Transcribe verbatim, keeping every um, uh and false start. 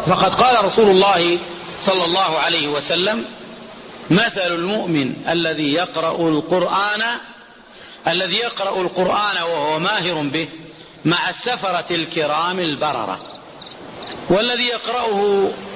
فقد قال رسول الله صلى الله عليه وسلم: مثل المؤمن الذي يقرأ القرآن الذي يقرأ القرآن وهو ماهر به مع السفرة الكرام البررة، والذي يقرأه